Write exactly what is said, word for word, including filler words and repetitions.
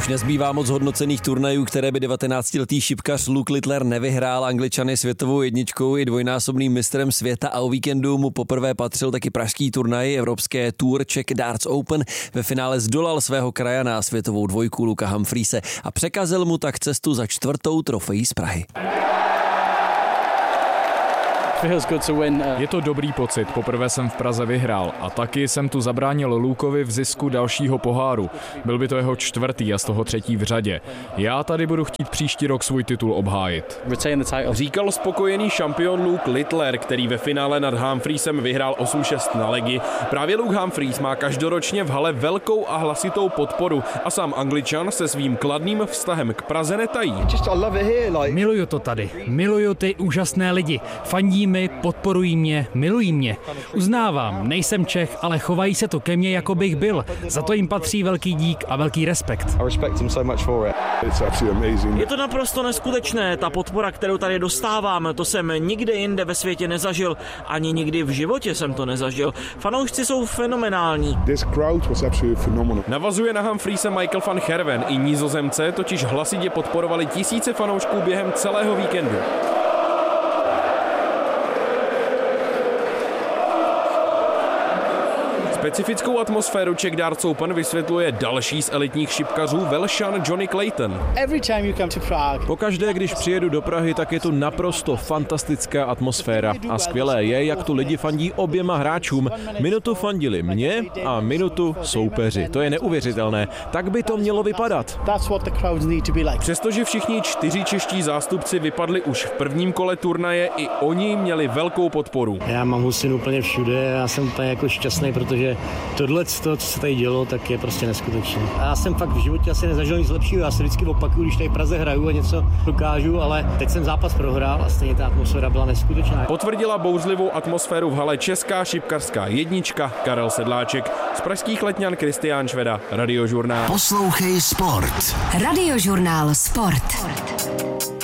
Už nezbývá moc hodnocených turnajů, které by devatenáctiletý šipkař Luke Littler nevyhrál. Angličan je světovou jedničkou i dvojnásobným mistrem světa a o víkendu mu poprvé patřil taky pražský turnaj evropské Tour Czech Darts Open. Ve finále zdolal svého krajana světovou dvojku Luka Humphreise a překazil mu tak cestu za čtvrtou trofejí z Prahy. Je to dobrý pocit, poprvé jsem v Praze vyhrál a taky jsem tu zabránil Lukovi v zisku dalšího poháru. Byl by to jeho čtvrtý a z toho třetí v řadě. Já tady budu chtít příští rok svůj titul obhájit. Říkal spokojený šampion Luke Littler, který ve finále nad Humphreisem vyhrál osm šest na legi. Právě Luke Humphreis má každoročně v hale velkou a hlasitou podporu a sám Angličan se svým kladným vztahem k Praze netají. Miluju to tady, miluju ty úžasné lidi, fandí mi, podporují mě, milují mě. Uznávám, nejsem Čech, ale chovají se to ke mně, jako bych byl. Za to jim patří velký dík a velký respekt. Je to naprosto neskutečné, ta podpora, kterou tady dostávám, to jsem nikde jinde ve světě nezažil, ani nikdy v životě jsem to nezažil. Fanoušci jsou fenomenální. Navazuje na Humphreise Michael van Gerwen, i Nizozemce totiž hlasitě podporovali tisíce fanoušků během celého víkendu. Specifickou atmosféru Czech Darts Open vysvětluje další z elitních šipkařů, Velšan Johnny Clayton. Pokaždé, když přijedu do Prahy, tak je tu naprosto fantastická atmosféra a skvělé je, jak tu lidi fandí oběma hráčům. Minutu fandili mě a minutu soupeři. To je neuvěřitelné. Tak by to mělo vypadat. Přestože všichni čtyři čeští zástupci vypadli už v prvním kole turnaje, i oni měli velkou podporu. Já mám husinu úplně všude, já jsem úplně jako šťastný, protože tohle, co se tady dělo, tak je prostě neskutečné. Já jsem fakt v životě asi nezažil nic lepšího, já se vždycky opakuju, když tady v Praze hraju a něco dokážu, ale teď jsem zápas prohrál a stejně ta atmosféra byla neskutečná. Potvrdila bouřlivou atmosféru v hale česká šipkařská jednička Karel Sedláček. Z pražských Letňan Kristián Šveda, Radiožurnál. Poslouchej sport. Radiožurnál Sport.